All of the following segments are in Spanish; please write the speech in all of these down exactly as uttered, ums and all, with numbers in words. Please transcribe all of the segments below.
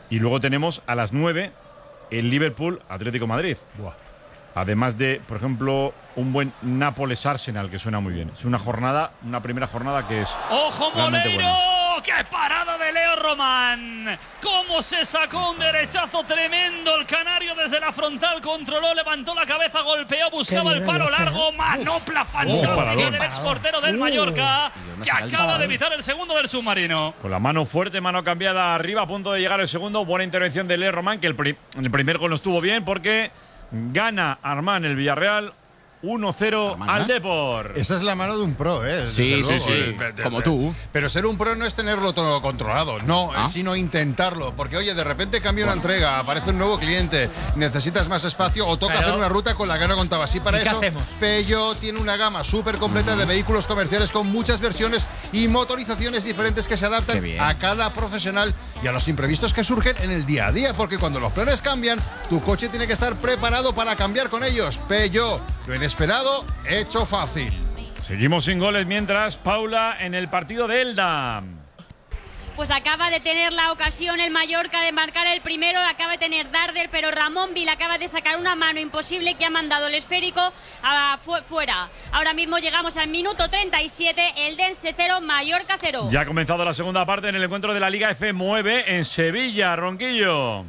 Y luego tenemos a las nueve el Liverpool-Atlético Madrid. Buah. Además de, por ejemplo, un buen Nápoles-Arsenal, que suena muy bien. Es una jornada, una primera jornada que es ¡Ojo, realmente Moleiro! buena. ¡Qué parada de Leo Román! ¡Cómo se sacó un derechazo tremendo! El canario desde la frontal controló, levantó la cabeza, golpeó, buscaba el palo largo. Manopla fantástica oh, del exportero del Mallorca, que acaba de evitar el segundo del submarino. Con la mano fuerte, mano cambiada arriba, a punto de llegar el segundo. Buena intervención de Leo Román, que el, pri el primer gol no estuvo bien porque gana Armán el Villarreal uno cero al Depor. Esa es la mano de un pro, ¿eh? Sí, Desde sí, luego, sí. eh, Como tú. Pero ser un pro no es tenerlo todo controlado, no, ¿Ah? sino intentarlo. Porque, oye, de repente cambia una entrega, aparece un nuevo cliente, necesitas más espacio o toca Pero, hacer una ruta con la que no contabas. Y para ¿y qué eso, hacemos? Peugeot tiene una gama súper completa de vehículos comerciales con muchas versiones y motorizaciones diferentes que se adaptan a cada profesional y a los imprevistos que surgen en el día a día. Porque cuando los planes cambian, tu coche tiene que estar preparado para cambiar con ellos. Peugeot, lo inesperado hecho fácil. Seguimos sin goles mientras, Paula, en el partido de Elda. Pues acaba de tener la ocasión el Mallorca de marcar el primero, acaba de tener Darder, pero Ramón Vil acaba de sacar una mano imposible que ha mandado el esférico a fu fuera. Ahora mismo llegamos al minuto treinta y siete, Eldense cero, Mallorca cero. Ya ha comenzado la segunda parte en el encuentro de la Liga F nueve en Sevilla, Ronquillo.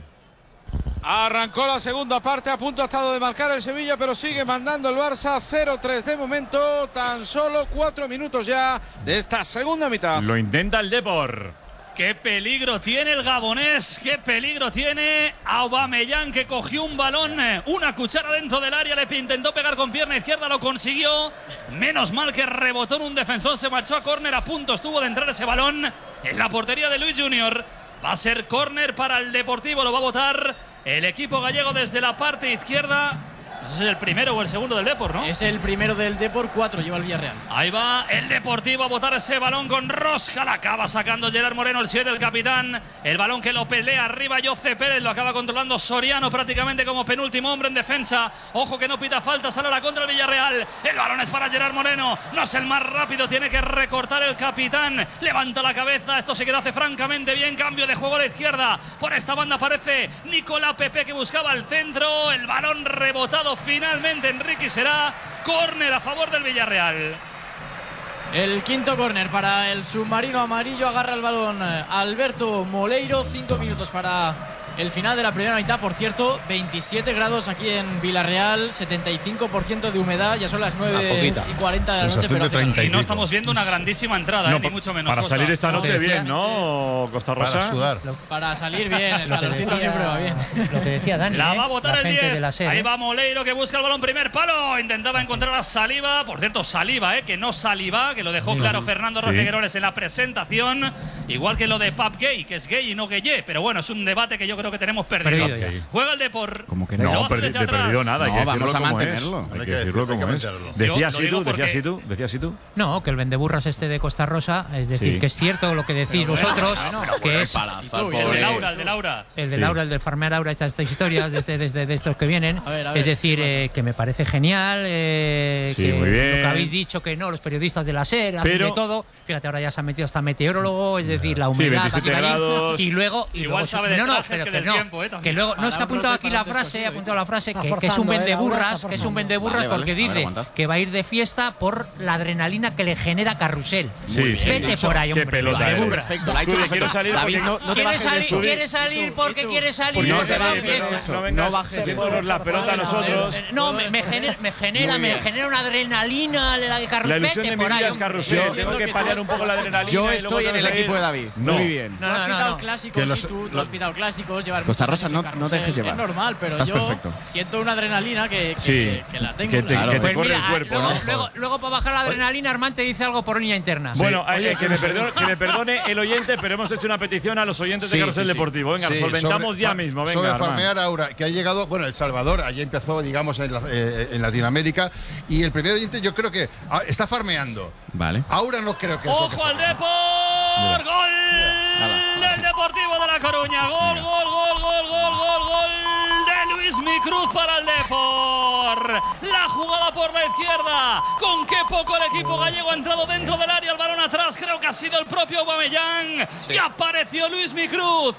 Arrancó la segunda parte, a punto ha estado de marcar el Sevilla, pero sigue mandando el Barça cero tres de momento, tan solo cuatro minutos ya de esta segunda mitad. Lo intenta el Depor. ¡Qué peligro tiene el gabonés! ¡Qué peligro tiene Aubameyang, que cogió un balón, una cuchara dentro del área, le intentó pegar con pierna izquierda, lo consiguió. Menos mal que rebotó en un defensor, se marchó a córner, a punto estuvo de entrar ese balón en la portería de Luis Junior. Va a ser córner para el Deportivo, lo va a botar el equipo gallego desde la parte izquierda. Ese es el primero o el segundo del Depor, ¿no? Es el primero del Depor, cuatro lleva el Villarreal. Ahí va el Deportivo a botar ese balón con rosca. La acaba sacando Gerard Moreno, el siete, el capitán. El balón que lo pelea arriba Jose Pérez. Lo acaba controlando Soriano prácticamente como penúltimo hombre en defensa. Ojo que no pita falta, sale a la contra el Villarreal. El balón es para Gerard Moreno. No es el más rápido, tiene que recortar el capitán. Levanta la cabeza, esto sí que lo hace francamente bien. Cambio de juego a la izquierda. Por esta banda aparece Nicolás Pepe, que buscaba el centro. El balón rebotado finalmente, Enrique, será córner a favor del Villarreal. El quinto córner para el submarino amarillo. Agarra el balón Alberto Moleiro. Cinco minutos para el final de la primera mitad. Por cierto, veintisiete grados aquí en Villarreal, setenta y cinco por ciento de humedad. Ya son las nueve y cuarenta de la noche, pero y no estamos viendo una grandísima entrada, no, eh, ni mucho menos. Para Costa. salir esta noche bien, ¿no, Costa Rosa? Para sudar. Para salir bien, el calorcito siempre va bien. Lo que decía Dani. La ¿eh? va a botar la el diez. diez. Ahí va Moleiro, que busca el balón, primer palo. Intentaba encontrar a Saliba. Por cierto, Saliba, eh, que no Saliba, que lo dejó claro Fernando Sí. Roque Gueroles en la presentación. Igual que lo de Pap Gay, que es gay y no gay. Pero bueno, es un debate que yo creo que tenemos perdido. Perdido ya. Juega el Depor. Como que Lo No, hace perdi desde de atrás. perdido nada. Hay No, que vamos decirlo a como mantenerlo. es. Hay Hay que que decirlo decir- hay como que es. meterlo. Decías Yo lo así digo tú, decías porque- así tú, decías así tú. No, que el vendeburras este de Costa Rosa, es decir, Sí. que es cierto lo que decís vosotros, que es El de Laura, el de Laura. el de Sí. Laura, el de farmear Laura, estas, estas historias, desde, desde de estos que vienen. A ver, a ver, es decir, ¿qué pasa? eh, que me parece genial, eh, Sí, que muy bien. lo que habéis dicho, que no, los periodistas de la SER, hacen Pero- de todo. Fíjate, ahora ya se ha metido hasta meteorólogo, es decir, la Sí, humedad. veintisiete aquí, allí, grados. y luego. Y Igual luego, sabe de no, no, trajes pero que que del no. tiempo, eh, también. Que luego, no es que ha apuntado aquí la Para un frase, brote ha apuntado la frase, Está que, que es un forzando, eh, Laura, vendeburras, está que es un forzando. vendeburras Vale, vale, porque a ver, dice aguanta. que va a ir de fiesta por la adrenalina que le genera Carrusel. Sí, sí. Vete por ahí, Qué hombre. pelota, eh. vendeburras. Perfecto, la ha hecho Tú, perfecto. quiero salir David, porque- no, no te ¿Quiere bajes del salir, sub. quiere salir porque quiere salir? Porque y no no se va a te fiesta. no, No vengas bajes del haciéndonos la pelota a nosotros. Eh, No, me, me genera, me genera, me genera una adrenalina la de La Carrusel. ilusión de Vete mi por ahí, vida es hombre. Carrusel. Yo- Tengo que paliar un poco la adrenalina. Yo y luego estoy en tengo el que equipo de ir. David. No. Muy bien. Tú No, has no, pitado no. clásicos, Que los- sí, tú, tú los- has pitado clásicos, llevar Costa muchos Rosa, años en no- no te Carrusel, dejes llevar. Es normal, pero Estás yo perfecto. siento una adrenalina que, que, Sí, que la tengo. que te- claro. que te Pues corre mira, el cuerpo, luego, ¿no? luego, luego para bajar la adrenalina, Armán te dice algo por línea interna. Bueno, eh, que, me perdone, que me perdone el oyente, pero hemos hecho una petición a los oyentes Sí, de Carrusel sí, sí. Deportivo. Venga, Sí, lo solventamos sobre- ya fa- mismo. Sobre Venga, Armán. farmear Aura, que ha llegado, bueno, El Salvador, allí empezó, digamos, en, la- eh, en Latinoamérica. Y el primer oyente, yo creo que ah, está farmeando. Vale. Aura no creo que es lo que ¡Ojo al farmea. Depor! ¡Gol del Deportivo de La Coruña! ¡Gol, gol, gol, gol, gol, gol, gol de Luis Micruz para el Depor! La jugada por la izquierda. Con qué poco el equipo gallego ha entrado dentro del área. El balón atrás, creo que ha sido el propio Aubameyang. Y apareció Luis Micruz.